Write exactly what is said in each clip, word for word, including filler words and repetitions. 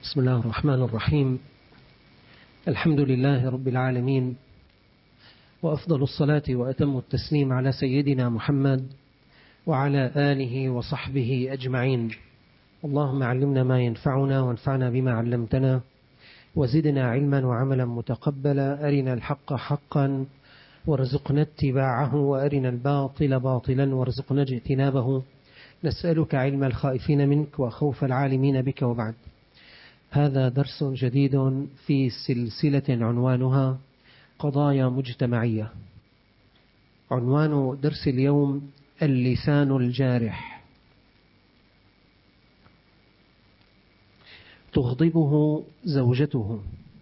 بسم الله الرحمن الرحيم. الحمد لله رب العالمين، وأفضل الصلاة وأتم التسليم على سيدنا محمد وعلى آله وصحبه أجمعين. اللهم علمنا ما ينفعنا وانفعنا بما علمتنا وزدنا علما وعملا متقبلا. أرنا الحق حقا وارزقنا اتباعه، وأرنا الباطل باطلا وارزقنا اجتنابه. نسألك علم الخائفين منك وخوف العالمين بك. وبعد، هذا درس جديد في سلسلة عنوانها قضايا مجتمعية. عنوان درس اليوم اللسان الجارح. تغضبه زوجته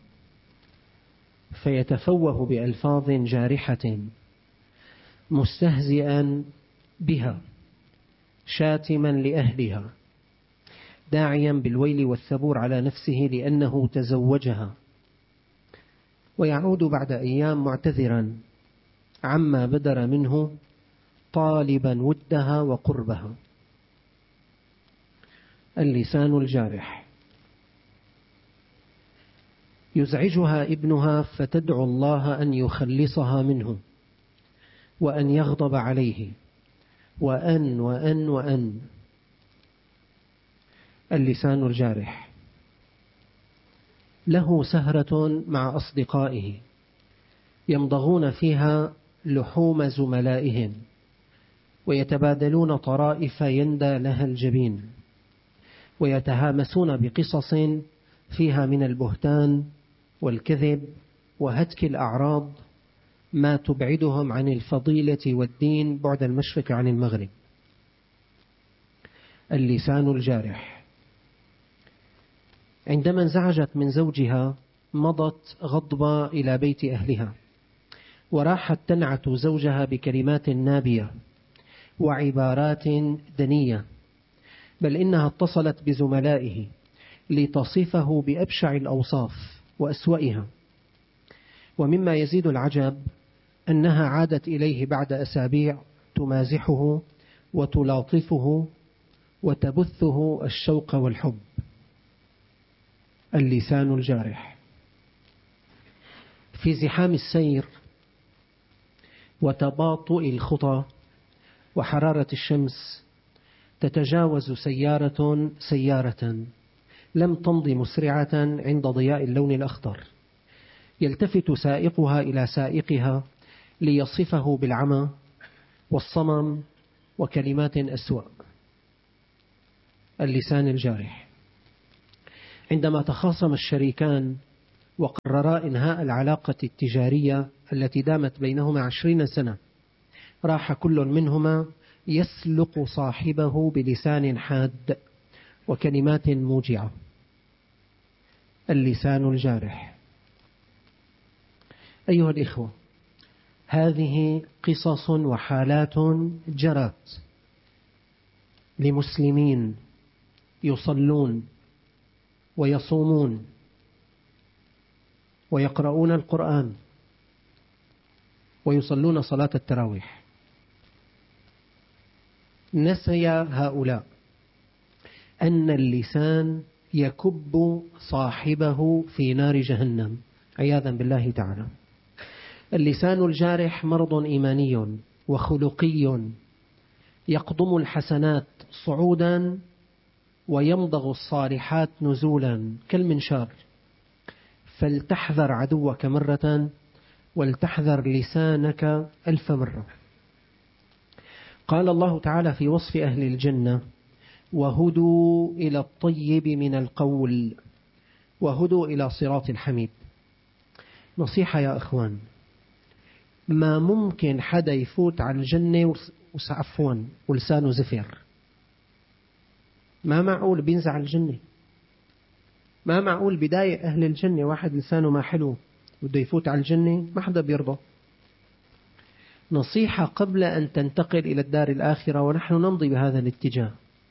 فيتفوه بألفاظ جارحة مستهزئا بها، شاتما لأهلها، داعيا بالويل والثبور على نفسه لأنه تزوجها، ويعود بعد أيام معتذرا عما بدر منه، طالبا ودها وقربها. اللسان الجارح. يزعجها ابنها فتدعو الله أن يخلصها منه وأن يغضب عليه، وأن وأن وأن. اللسان الجارح. له سهرة مع أصدقائه يمضغون فيها لحوم زملائهم ويتبادلون طرائف يندى لها الجبين، ويتهامسون بقصص فيها من البهتان والكذب وهتك الأعراض ما تبعدهم عن الفضيلة والدين بعد المشرق عن المغرب. اللسان الجارح. عندما انزعجت من زوجها مضت غضبة إلى بيت أهلها، وراحت تنعت زوجها بكلمات نابية وعبارات دنية، بل إنها اتصلت بزملائه لتصفه بأبشع الأوصاف وأسوأها. ومما يزيد العجب أنها عادت إليه بعد أسابيع تمازحه وتلاطفه وتبثه الشوق والحب. اللسان الجارح. في زحام السير وتباطؤ الخطى وحرارة الشمس تتجاوز سيارة سيارة لم تمض مسرعة عند ضياء اللون الأخضر، يلتفت سائقها إلى سائقها ليصفه بالعمى والصمم وكلمات أسوأ. اللسان الجارح. عندما تخاصم الشريكان وقررا إنهاء العلاقة التجارية التي دامت بينهما عشرين سنة، راح كل منهما يسلق صاحبه بلسان حاد وكلمات موجعة. اللسان الجارح. أيها الإخوة، هذه قصص وحالات جرت لمسلمين يصلون ويصومون ويقرؤون القرآن ويصلون صلاة التراويح. نسي هؤلاء أن اللسان يكب صاحبه في نار جهنم عياذا بالله تعالى. اللسان الجارح مرض إيماني وخلقي يقضم الحسنات صعودا ويمضغ الصالحات نزولا كالمنشار. فلتحذر عدوك مرة ولتحذر لسانك ألف مرة. قال الله تعالى في وصف أهل الجنة: وهدوا إلى الطيب من القول وهدوا إلى صراط الحميد. نصيحة يا أخوان، ما ممكن حدا يفوت على الجنة وعفوا ولسانه زفر. ما معقول بينزع الجنة. ما معقول بداية أهل الجنة واحد لسانه ما حلو بده يفوت على الجنة، ما حدا بيرضى. نصيحة قبل أن تنتقل إلى الدار الآخرة ونحن نمضي بهذا الاتجاه: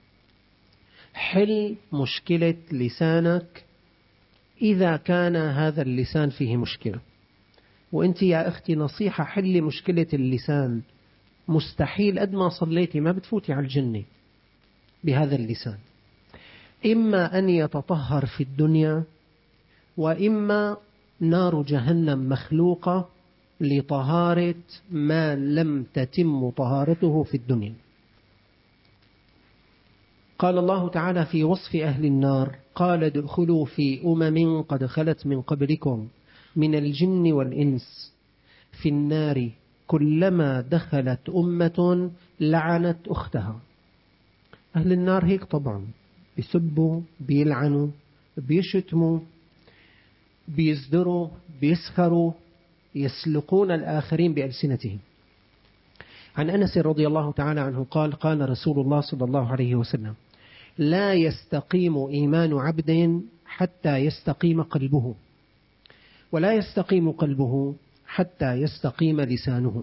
حل مشكلة لسانك إذا كان هذا اللسان فيه مشكلة. وأنت يا أختي نصيحة، حل مشكلة اللسان. مستحيل قد ما صليتي ما بتفوتي على الجنة بهذا اللسان. إما أن يتطهر في الدنيا، وإما نار جهنم مخلوقة لطهارة ما لم تتم طهارته في الدنيا. قال الله تعالى في وصف أهل النار: قال ادخلوا في أمم قد خلت من قبلكم من الجن والإنس في النار كلما دخلت أمة لعنت أختها. أهل النار هيك طبعا، بيسبوا، بيلعنوا، بيشتموا، بيزدروا، بيسخروا، يسلقون الآخرين بألسنتهم. عن أنس رضي الله تعالى عنه قال: قال رسول الله صلى الله عليه وسلم: لا يستقيم إيمان عبد حتى يستقيم قلبه، ولا يستقيم قلبه حتى يستقيم لسانه.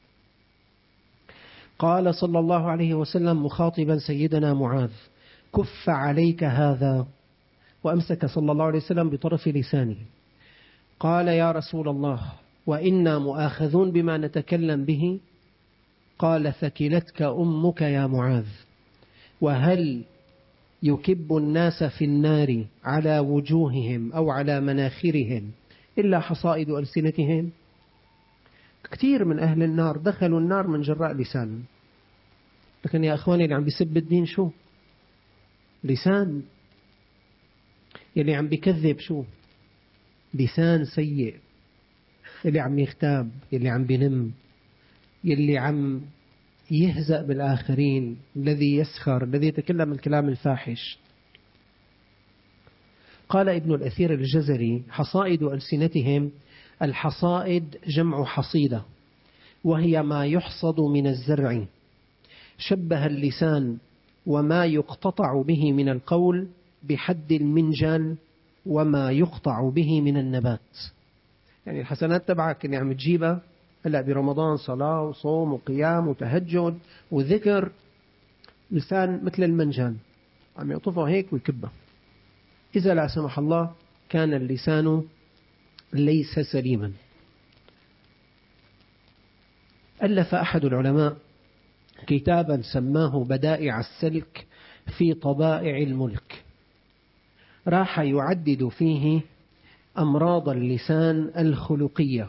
قال صلى الله عليه وسلم مخاطبا سيدنا معاذ: كف عليك هذا، وأمسك صلى الله عليه وسلم بطرف لسانه. قال: يا رسول الله، وإنا مؤاخذون بما نتكلم به. قال: ثكلتك أمك يا معاذ، وهل يكب الناس في النار على وجوههم أو على مناخرهم إلا حصائد ألسنتهم؟ كثير من أهل النار دخلوا النار من جراء لسان. لكن يا أخواني، اللي عم بيسب الدين شو؟ لسان. يلي عم بيكذب شو؟ لسان سيء. يلي عم يغتاب، يلي عم بينم، يلي عم يهزأ بالآخرين، الذي يسخر، الذي يتكلم الكلام الفاحش. قال ابن الأثير الجزري: حصائد ألسنتهم، الحصائد جمع حصيدة، وهي ما يحصد من الزرع. شبه اللسان وما يقتطع به من القول بحد المنجل وما يقطع به من النبات. يعني الحسنات تبعك اللي عم تجيبها هلأ برمضان، صلاة وصوم وقيام وتهجد وذكر، لسان مثل المنجل عم يقطفه هيك ويكبه. إذا لا سمح الله كان اللسان ليس سليما. ألف أحد العلماء كتابا سماه بدائع السلك في طبائع الملك، راح يعدد فيه أمراض اللسان الخلقية.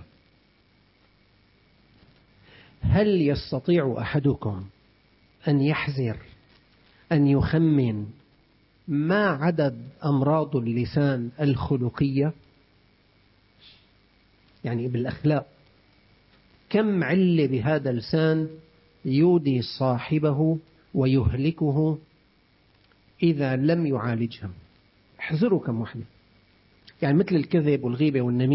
هل يستطيع أحدكم أن يحذر، أن يخمن ما عدد أمراض اللسان الخلقية؟ يعني بالأخلاق، كم علة بهذا اللسان يودي صاحبه ويهلكه إذا لم يعالجها؟ احذروا كم وحدة. يعني مثل الكذب والغيبة والنميمة